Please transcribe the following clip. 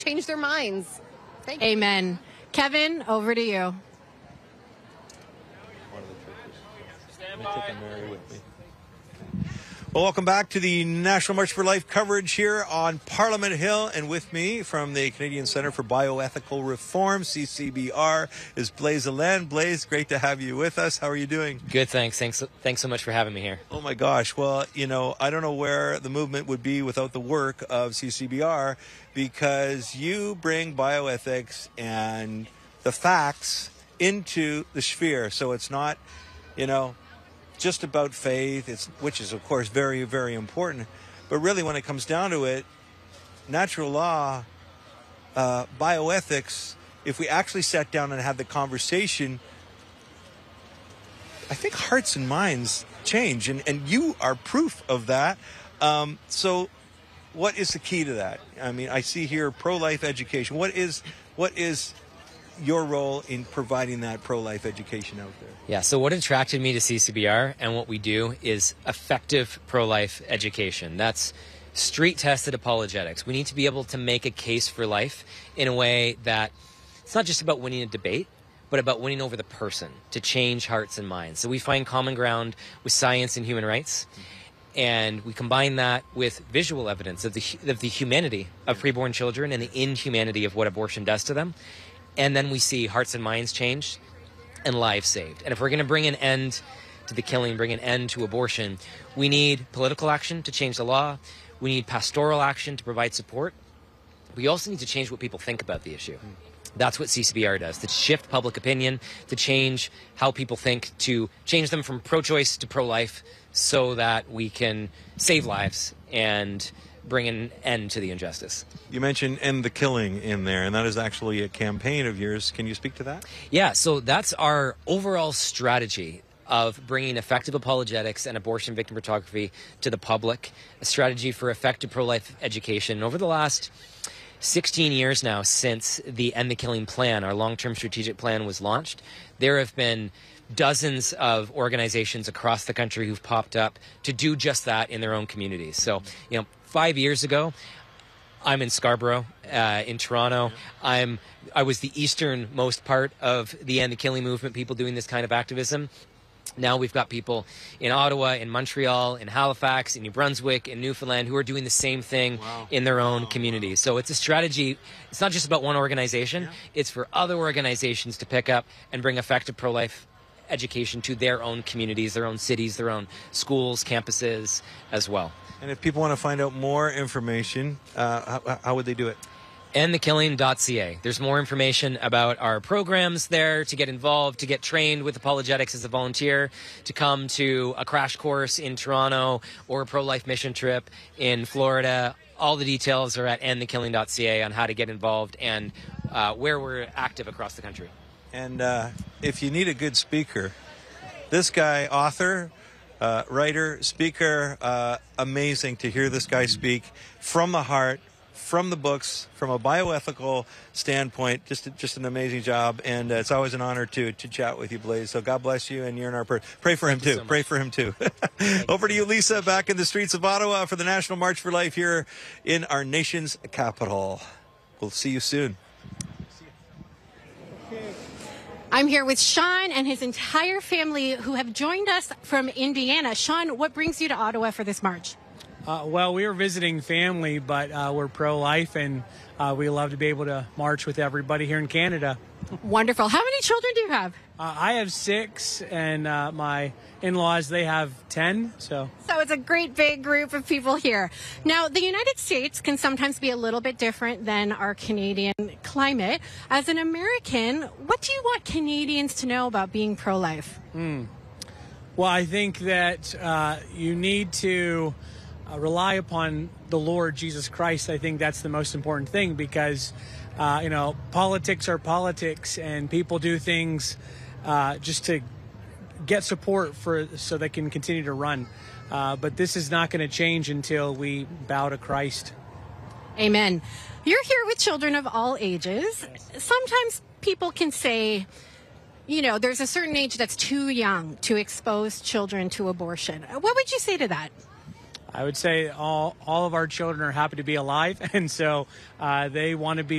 change their minds. Thank you. Amen. Kevin, over to you. One of the churches. I'm taking Mary with me. Well, welcome back to the National March for Life coverage here on Parliament Hill. And with me from the Canadian Centre for Bioethical Reform, CCBR, is Blaise Allin. Blaise, great to have you with us. How are you doing? Good, thanks. Thanks so much for having me here. Oh, my gosh. Well, you know, I don't know where the movement would be without the work of CCBR, because you bring bioethics and the facts into the sphere. So it's not, you know, just about faith, which is, of course, very, very important. But really, when it comes down to it, natural law, bioethics, if we actually sat down and had the conversation, I think hearts and minds change. And you are proof of that. So what is the key to that? I mean, I see here pro-life education. What is your role in providing that pro-life education out there? Yeah, so what attracted me to CCBR and what we do is effective pro-life education. That's street-tested apologetics. We need to be able to make a case for life in a way that it's not just about winning a debate, but about winning over the person to change hearts and minds. So we find common ground with science and human rights, and we combine that with visual evidence of the humanity of preborn children and the inhumanity of what abortion does to them. And then we see hearts and minds changed and lives saved. And if we're going to bring an end to the killing, bring an end to abortion, we need political action to change the law. We need pastoral action to provide support. We also need to change what people think about the issue. That's what CCBR does, to shift public opinion, to change how people think, to change them from pro-choice to pro-life so that we can save lives and bring an end to the injustice. You mentioned End the Killing in there, and that is actually a campaign of yours. Can you speak to that? Yeah, so that's our overall strategy of bringing effective apologetics and abortion victim photography to the public, a strategy for effective pro-life education. And over the last 16 years now since the End the Killing plan, our long-term strategic plan, was launched, there have been dozens of organizations across the country who've popped up to do just that in their own communities. So, 5 years ago, I'm in Scarborough, in Toronto. I was the easternmost part of the End the Killing movement, people doing this kind of activism. Now we've got people in Ottawa, in Montreal, in Halifax, in New Brunswick, in Newfoundland who are doing the same thing in their own communities. So it's a strategy. It's not just about one organization. It's for other organizations to pick up and bring effective pro-life education to their own communities, their own cities, their own schools, campuses as well. And if people want to find out more information, how would they do it? endthekilling.ca. There's more information about our programs there, to get involved, to get trained with apologetics as a volunteer, to come to a crash course in Toronto or a pro-life mission trip in Florida. All the details are at endthekilling.ca on how to get involved and where we're active across the country. And if you need a good speaker, this guy, author, writer, speaker, amazing to hear this guy speak from the heart, from the books, from a bioethical standpoint. Just an amazing job, and it's always an honor to chat with you, Blaise. So God bless you, and you're in our pray for him too. So pray for him too. Over to you, Lisa, back in the streets of Ottawa for the National March for Life here in our nation's capital. We'll see you soon. I'm here with Sean and his entire family who have joined us from Indiana. Sean, what brings you to Ottawa for this march? Well, we are visiting family, but we're pro-life, and we love to be able to march with everybody here in Canada. Wonderful. How many children do you have? I have 6, and my in-laws, they have 10. So it's a great big group of people here. Now, the United States can sometimes be a little bit different than our Canadian climate. As an American, what do you want Canadians to know about being pro-life? Well, I think that you need to rely upon the Lord Jesus Christ. I think that's the most important thing, because politics are politics, and people do things just to get support so they can continue to run. But this is not going to change until we bow to Christ. Amen. You're here with children of all ages. Sometimes people can say, there's a certain age that's too young to expose children to abortion. What would you say to that? I would say all of our children are happy to be alive, and so they want to be